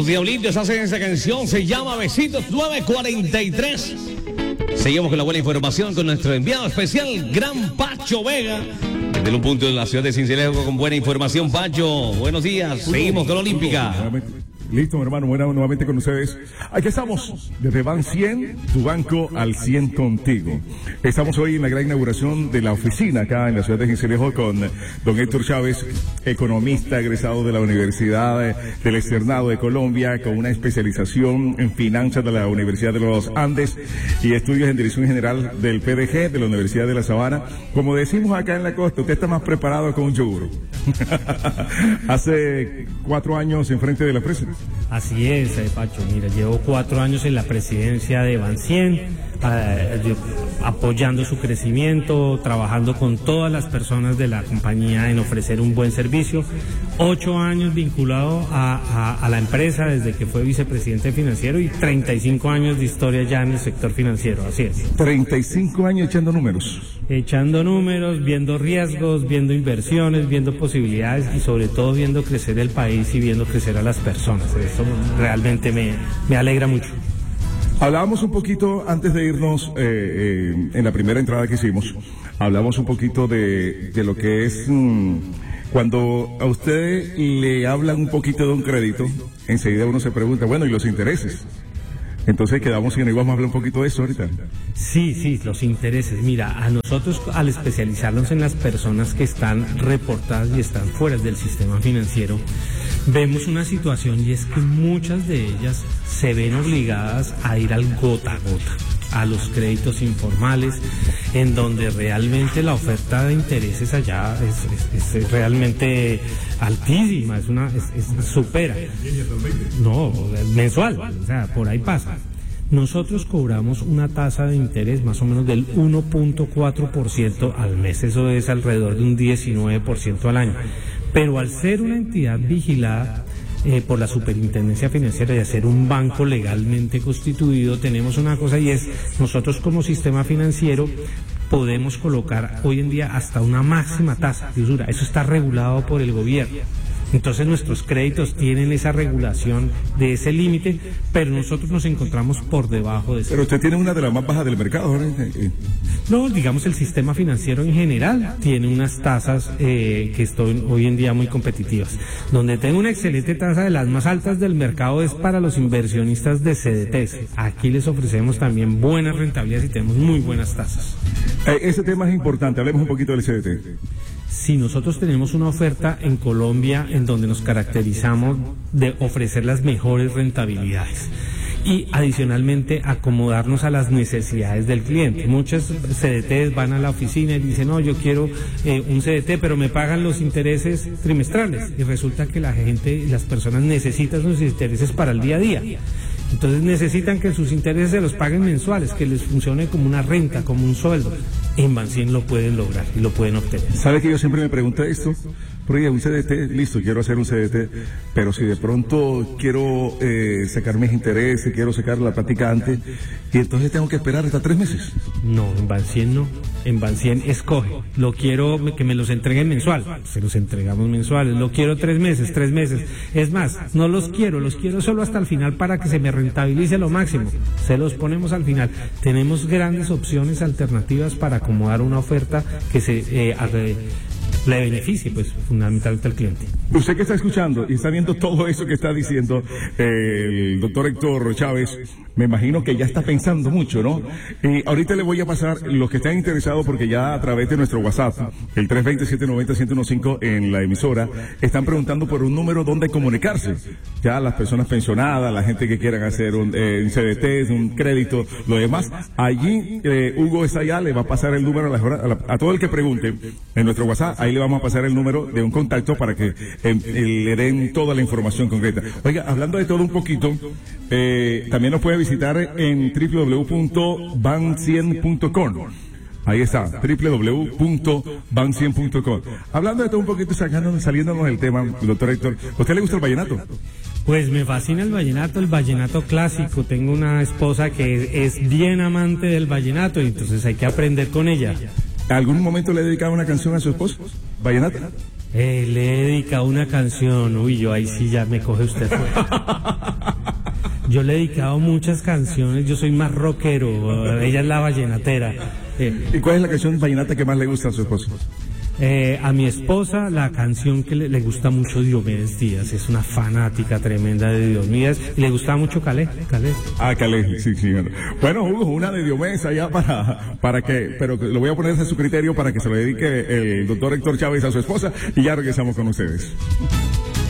Los Diablitos hacen esa canción, se llama Besitos 943. Seguimos con la buena información con nuestro enviado especial, Gran Pacho Vega, desde un punto de la ciudad de Sincelejo con buena información. Pacho, buenos días. Seguimos con la Olímpica. Listo, mi hermano, bueno, nuevamente con ustedes. Aquí estamos, desde Ban 100, tu banco al 100 contigo. Estamos hoy en la gran inauguración de la oficina acá en la ciudad de Sincelejo con don Héctor Chávez, economista egresado de la Universidad del Externado de Colombia, con una especialización en finanzas de la Universidad de los Andes y estudios en Dirección General del PDG de la Universidad de La Sabana. Como decimos acá en la costa, usted está más preparado con un yogur. Hace 4 años en frente de la presa. Así es, Pacho. Mira, llevo 4 años en la presidencia de Ban 100, apoyando su crecimiento, trabajando con todas las personas de la compañía en ofrecer un buen servicio. 8 años vinculado a la empresa desde que fue vicepresidente financiero y 35 años de historia ya en el sector financiero. Así es. 35 años echando números. Echando números, viendo riesgos, viendo inversiones, viendo posibilidades y sobre todo viendo crecer el país y viendo crecer a las personas. Eso realmente me alegra mucho. Hablábamos un poquito, antes de irnos, en la primera entrada que hicimos, hablamos un poquito de lo que es, cuando a usted le hablan un poquito de un crédito, enseguida uno se pregunta, bueno, ¿y los intereses? Entonces quedamos y vamos a hablar un poquito de eso ahorita. Sí, los intereses. Mira, a nosotros al especializarnos en las personas que están reportadas y están fuera del sistema financiero, vemos una situación y es que muchas de ellas se ven obligadas a ir al gota a gota, a los créditos informales, en donde realmente la oferta de intereses allá es realmente altísima, supera. No, mensual, o sea, por ahí pasa. Nosotros cobramos una tasa de interés más o menos del 1.4% al mes, eso es alrededor de un 19% al año. Pero al ser una entidad vigilada por la Superintendencia Financiera y hacer un banco legalmente constituido, tenemos una cosa y es, nosotros como sistema financiero podemos colocar hoy en día hasta una máxima tasa de usura. Eso está regulado por el gobierno. Entonces nuestros créditos tienen esa regulación de ese límite, pero nosotros nos encontramos por debajo de eso. Pero usted tiene una de las más bajas del mercado, ¿no? No, digamos el sistema financiero en general tiene unas tasas que están hoy en día muy competitivas. Donde tengo una excelente tasa de las más altas del mercado es para los inversionistas de CDTs. Aquí les ofrecemos también buenas rentabilidades y tenemos muy buenas tasas. Ese tema es importante, hablemos un poquito del CDT. Si nosotros tenemos una oferta en Colombia en donde nos caracterizamos de ofrecer las mejores rentabilidades y adicionalmente acomodarnos a las necesidades del cliente. Muchos CDTs van a la oficina y dicen, no, yo quiero un CDT, pero me pagan los intereses trimestrales, y resulta que la gente, las personas necesitan sus intereses para el día a día. Entonces necesitan que sus intereses se los paguen mensuales, que les funcione como una renta, como un sueldo. En Ban 100 lo pueden lograr y lo pueden obtener. ¿Sabe que yo siempre me pregunto esto? Porque un CDT, listo, quiero hacer un CDT, pero si de pronto quiero sacar mis intereses, quiero sacar la plática antes, y entonces tengo que esperar hasta 3 meses. No, en Ban 100 no. En Ban 100 escoge. Lo quiero que me los entreguen mensual. Se los entregamos mensuales. Lo quiero 3 meses, 3 meses. Es más, no los quiero solo hasta el final para que se me rentabilice lo máximo. Se los ponemos al final. Tenemos grandes opciones alternativas para acomodar una oferta que le beneficie, pues, fundamentalmente al cliente. Usted que está escuchando y está viendo todo eso que está diciendo el doctor Héctor Chávez, me imagino que ya está pensando mucho, ¿no? Y ahorita le voy a pasar los que están interesados, porque ya a través de nuestro WhatsApp, el 320-790-1015 en la emisora, están preguntando por un número donde comunicarse. Ya las personas pensionadas, la gente que quieran hacer un CDT, un crédito, lo demás. Allí Hugo Esayá le va a pasar el número a todo el que pregunte en nuestro WhatsApp. Ahí le vamos a pasar el número de un contacto para que le den toda la información concreta. Oiga, hablando de todo un poquito, también nos puede visitar en www.ban100.com. Ahí está, www.ban100.com. Hablando de todo un poquito, saliéndonos del tema, doctor Héctor, ¿a usted le gusta el vallenato? Pues me fascina el vallenato clásico. Tengo una esposa que es bien amante del vallenato y entonces hay que aprender con ella. ¿Algún momento le he dedicado una canción a su esposo? ¿Vallenata? Le he dedicado una canción, uy, yo ahí sí ya me coge usted fuera. Yo le he dedicado muchas canciones, yo soy más rockero, ella es la vallenatera. ¿Y cuál es la canción vallenata que más le gusta a su esposo? A mi esposa la canción que le gusta mucho Diomedes Díaz, es una fanática tremenda de Diomedes y le gusta mucho Calé. Ah, Calé, sí, señor. Bueno, Hugo, una de Diomedes allá para que, pero lo voy a poner a su criterio para que se lo dedique el doctor Héctor Chávez a su esposa y ya regresamos con ustedes.